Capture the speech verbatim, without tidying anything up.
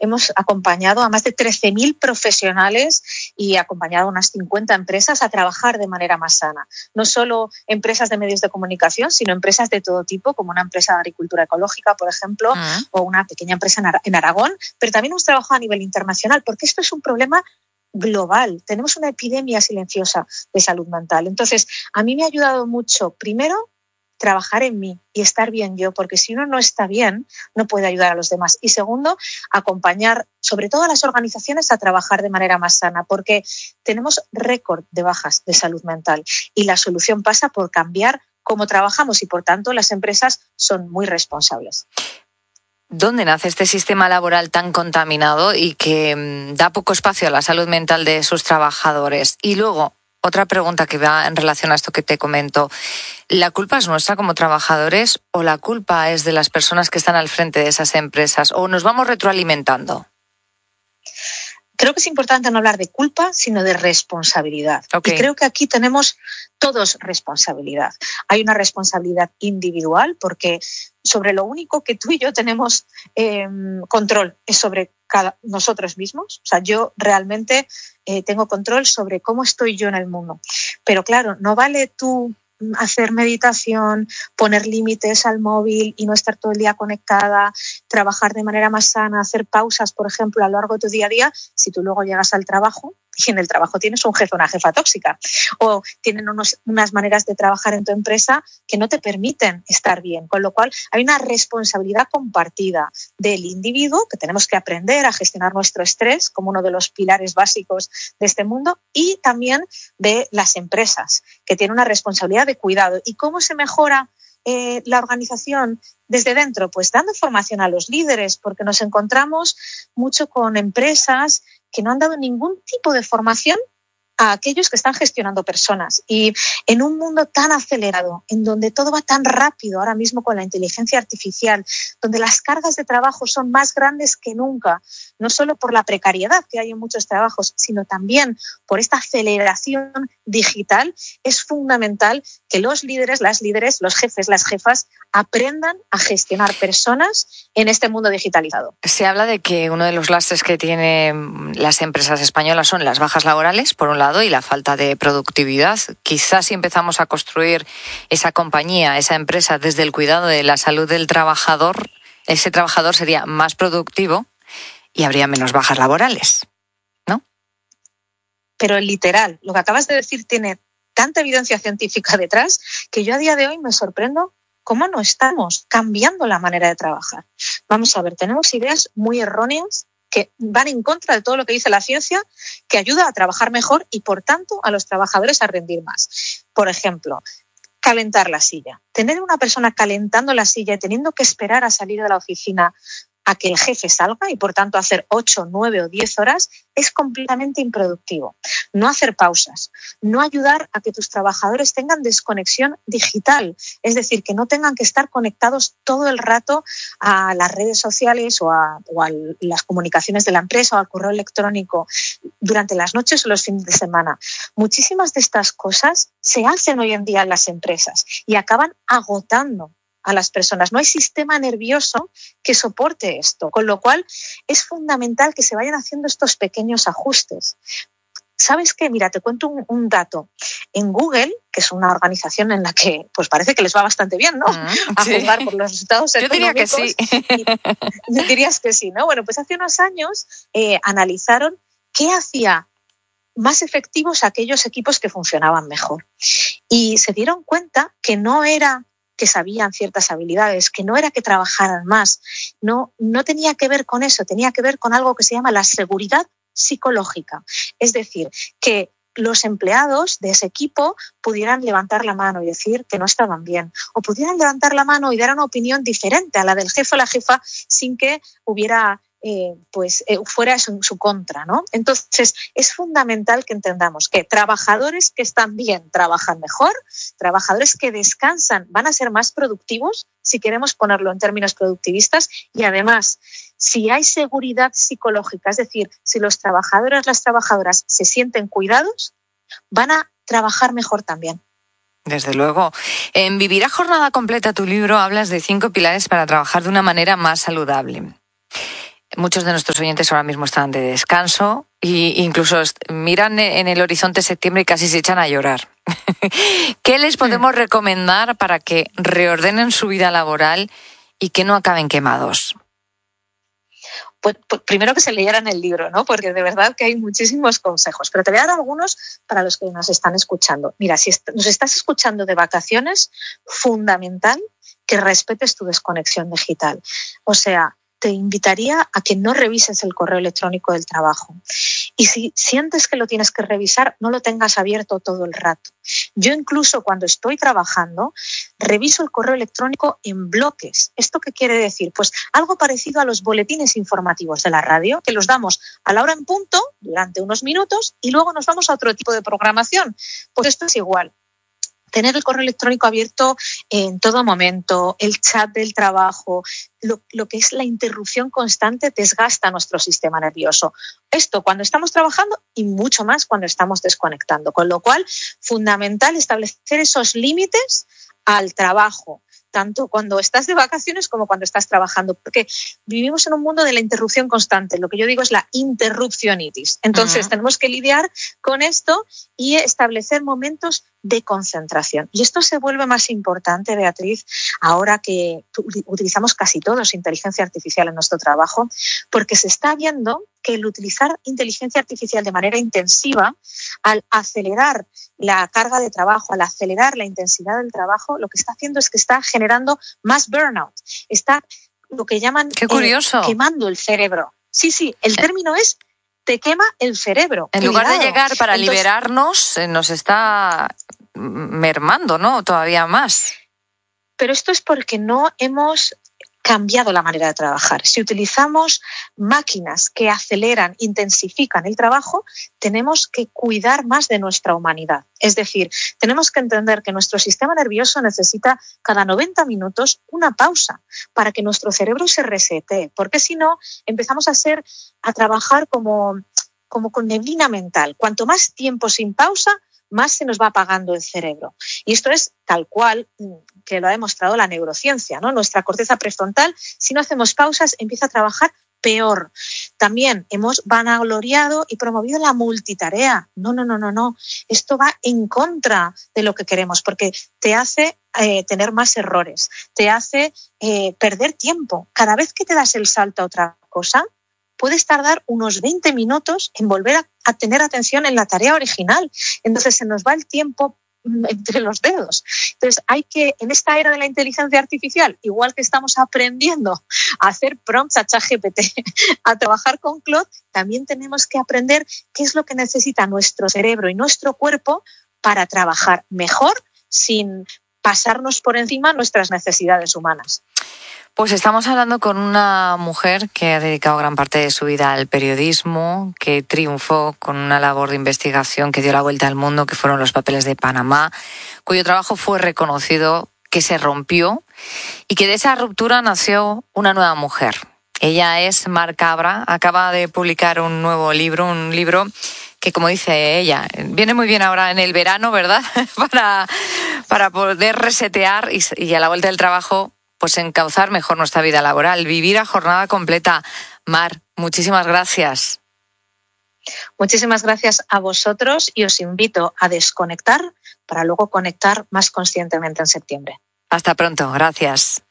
hemos acompañado a más de trece mil profesionales y acompañado a unas cincuenta empresas a trabajar de manera más sana. No solo empresas de medios de comunicación, sino empresas de todo tipo, como una empresa de agricultura ecológica, por ejemplo, uh-huh. o una pequeña empresa en, Ar- en Aragón, pero también hemos trabajado a nivel internacional, porque esto es un problema global. Tenemos una epidemia silenciosa de salud mental. Entonces, a mí me ha ayudado mucho, primero, trabajar en mí y estar bien yo, porque si uno no está bien, no puede ayudar a los demás. Y segundo, acompañar sobre todo a las organizaciones a trabajar de manera más sana, porque tenemos récord de bajas de salud mental y la solución pasa por cambiar cómo trabajamos y, por tanto, las empresas son muy responsables. ¿Dónde nace este sistema laboral tan contaminado y que mmm, da poco espacio a la salud mental de sus trabajadores? Y luego, otra pregunta que va en relación a esto que te comento. ¿La culpa es nuestra como trabajadores o la culpa es de las personas que están al frente de esas empresas? ¿O nos vamos retroalimentando? Creo que es importante no hablar de culpa, sino de responsabilidad. Okay. Y creo que aquí tenemos todos responsabilidad. Hay una responsabilidad individual, porque sobre lo único que tú y yo tenemos eh, control es sobre cada, nosotros mismos. O sea, yo realmente eh, tengo control sobre cómo estoy yo en el mundo. Pero claro, no vale tú hacer meditación, poner límites al móvil y no estar todo el día conectada, trabajar de manera más sana, hacer pausas, por ejemplo, a lo largo de tu día a día, si tú luego llegas al trabajo y en el trabajo tienes un jefe o una jefa tóxica, o tienen unos, unas maneras de trabajar en tu empresa que no te permiten estar bien, con lo cual hay una responsabilidad compartida del individuo, que tenemos que aprender a gestionar nuestro estrés como uno de los pilares básicos de este mundo, y también de las empresas, que tienen una responsabilidad de cuidado. ¿Y cómo se mejora eh, la organización desde dentro? Pues dando formación a los líderes, porque nos encontramos mucho con empresas que no han dado ningún tipo de formación a aquellos que están gestionando personas. Y en un mundo tan acelerado, en donde todo va tan rápido ahora mismo con la inteligencia artificial, donde las cargas de trabajo son más grandes que nunca, no solo por la precariedad que hay en muchos trabajos, sino también por esta aceleración digital, es fundamental que los líderes, las líderes, los jefes, las jefas aprendan a gestionar personas en este mundo digitalizado. Se habla de que uno de los lastres que tienen las empresas españolas son las bajas laborales, por un lado, y la falta de productividad. Quizás si empezamos a construir esa compañía, esa empresa desde el cuidado de la salud del trabajador, ese trabajador sería más productivo y habría menos bajas laborales, ¿no? Pero literal, lo que acabas de decir tiene tanta evidencia científica detrás que yo a día de hoy me sorprendo cómo no estamos cambiando la manera de trabajar. Vamos a ver, tenemos ideas muy erróneas que van en contra de todo lo que dice la ciencia, que ayuda a trabajar mejor y, por tanto, a los trabajadores a rendir más. Por ejemplo, calentar la silla. Tener una persona calentando la silla y teniendo que esperar a salir de la oficina a que el jefe salga y, por tanto, hacer ocho, nueve o diez horas es completamente improductivo. No hacer pausas, no ayudar a que tus trabajadores tengan desconexión digital, es decir, que no tengan que estar conectados todo el rato a las redes sociales o a, o a las comunicaciones de la empresa o al correo electrónico durante las noches o los fines de semana. Muchísimas de estas cosas se hacen hoy en día en las empresas y acaban agotando a las personas. No hay sistema nervioso que soporte esto, con lo cual es fundamental que se vayan haciendo estos pequeños ajustes. ¿Sabes qué? Mira, te cuento un, un dato. En Google, que es una organización en la que pues parece que les va bastante bien, ¿no? Mm, a sí. juzgar por los resultados Yo económicos. Yo diría que sí. Y, dirías que sí, ¿no? Bueno, pues hace unos años eh, analizaron qué hacía más efectivos aquellos equipos que funcionaban mejor. Y se dieron cuenta que no era que sabían ciertas habilidades, que no era que trabajaran más, no, no tenía que ver con eso, tenía que ver con algo que se llama la seguridad psicológica. Es decir, que los empleados de ese equipo pudieran levantar la mano y decir que no estaban bien, o pudieran levantar la mano y dar una opinión diferente a la del jefe o la jefa sin que hubiera Eh, pues eh, fuera en su contra, ¿no? Entonces, es fundamental que entendamos que trabajadores que están bien trabajan mejor, trabajadores que descansan van a ser más productivos, si queremos ponerlo en términos productivistas, y además, si hay seguridad psicológica, es decir, si los trabajadores, las trabajadoras se sienten cuidados, van a trabajar mejor también. Desde luego. En Vivir a Jornada Completa, tu libro, hablas de cinco pilares para trabajar de una manera más saludable. muchos de nuestros oyentes ahora mismo están de descanso e incluso miran en el horizonte septiembre y casi se echan a llorar. ¿Qué les podemos mm. recomendar para que reordenen su vida laboral y que no acaben quemados? Pues, pues primero que se leyeran el libro, ¿no? Porque de verdad que hay muchísimos consejos, pero te voy a dar algunos para los que nos están escuchando. Mira, si est- nos estás escuchando de vacaciones, fundamental que respetes tu desconexión digital. O sea, te invitaría a que no revises el correo electrónico del trabajo. Y si sientes que lo tienes que revisar, no lo tengas abierto todo el rato. Yo incluso cuando estoy trabajando, reviso el correo electrónico en bloques. ¿Esto qué quiere decir? Pues algo parecido a los boletines informativos de la radio, que los damos a la hora en punto durante unos minutos y luego nos vamos a otro tipo de programación. Pues esto es igual. Tener el correo electrónico abierto en todo momento, el chat del trabajo, lo, lo que es la interrupción constante desgasta nuestro sistema nervioso. Esto cuando estamos trabajando y mucho más cuando estamos desconectando. Con lo cual, fundamental establecer esos límites al trabajo, tanto cuando estás de vacaciones como cuando estás trabajando, porque vivimos en un mundo de la interrupción constante. Lo que yo digo es la interrupcionitis. Entonces, uh-huh. tenemos que lidiar con esto y establecer momentos de concentración. Y esto se vuelve más importante, Beatriz, ahora que utilizamos casi todos inteligencia artificial en nuestro trabajo, porque se está viendo que el utilizar inteligencia artificial de manera intensiva, al acelerar la carga de trabajo, al acelerar la intensidad del trabajo, lo que está haciendo es que está generando más burnout. Está lo que llaman Qué curioso. Eh, quemando el cerebro. Sí, sí, el término es te quema el cerebro. En Cuidado. lugar de llegar para Entonces, liberarnos, nos está mermando, ¿no? Todavía más. Pero esto es porque no hemos cambiado la manera de trabajar. Si utilizamos máquinas que aceleran, intensifican el trabajo, tenemos que cuidar más de nuestra humanidad. Es decir, tenemos que entender que nuestro sistema nervioso necesita cada noventa minutos una pausa para que nuestro cerebro se resete, porque si no empezamos a ser, a trabajar como, como con neblina mental. Cuanto más tiempo sin pausa, más se nos va apagando el cerebro. Y esto es tal cual que lo ha demostrado la neurociencia, ¿no? Nuestra corteza prefrontal, si no hacemos pausas, empieza a trabajar peor. También hemos vanagloriado y promovido la multitarea. No, no, no, no, no. Esto va en contra de lo que queremos, porque te hace eh, tener más errores, te hace eh, perder tiempo. Cada vez que te das el salto a otra cosa, puedes tardar unos veinte minutos en volver a, a tener atención en la tarea original. Entonces se nos va el tiempo entre los dedos. Entonces hay que, en esta era de la inteligencia artificial, igual que estamos aprendiendo a hacer prompts a ChatGPT, a trabajar con Claude, también tenemos que aprender qué es lo que necesita nuestro cerebro y nuestro cuerpo para trabajar mejor sin pasarnos por encima nuestras necesidades humanas. Pues estamos hablando con una mujer que ha dedicado gran parte de su vida al periodismo, que triunfó con una labor de investigación que dio la vuelta al mundo, que fueron los papeles de Panamá, cuyo trabajo fue reconocido, que se rompió y que de esa ruptura nació una nueva mujer. Ella es Mar Cabra, acaba de publicar un nuevo libro, un libro que, como dice ella, viene muy bien ahora en el verano, ¿verdad? para, para poder resetear y, y a la vuelta del trabajo pues encauzar mejor nuestra vida laboral, vivir a jornada completa. Mar, muchísimas gracias. Muchísimas gracias a vosotros y os invito a desconectar para luego conectar más conscientemente en septiembre. Hasta pronto, gracias.